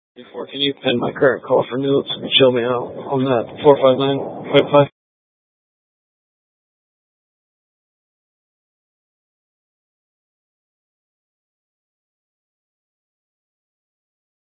Before, can you pin my current call for notes and show me out on that 459.5?